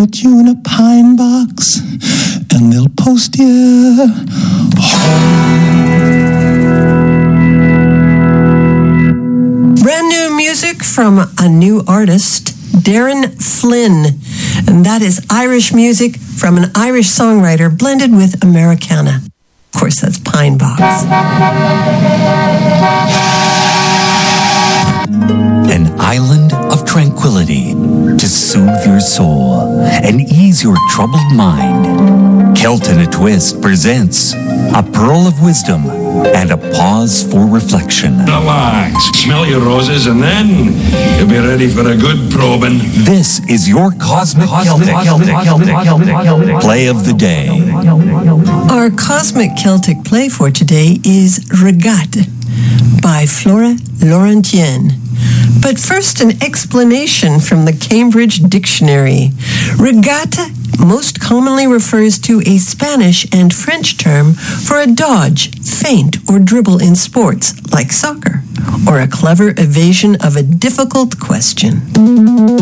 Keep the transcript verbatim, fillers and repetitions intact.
put you in a pine box, and they'll post you home. Brand new music from a new artist, Darren Flynn. And that is Irish music from an Irish songwriter blended with Americana. Of course, that's Pine Box. An island of tranquility to soothe your soul and ease your troubled mind. Kelton A Twist presents a pearl of wisdom and a pause for reflection. Relax, smell your roses, and then you'll be ready for a good probing. This is your Cosmic, Cosmic, Celtic, Celtic, Celtic, Celtic Play of the Day. Our Cosmic Celtic play for today is Regatta by Flora Laurentienne. But first, an explanation from the Cambridge Dictionary. Regatta most commonly refers to a Spanish and French term for a dodge, feint, or dribble in sports, like soccer, or a clever evasion of a difficult question.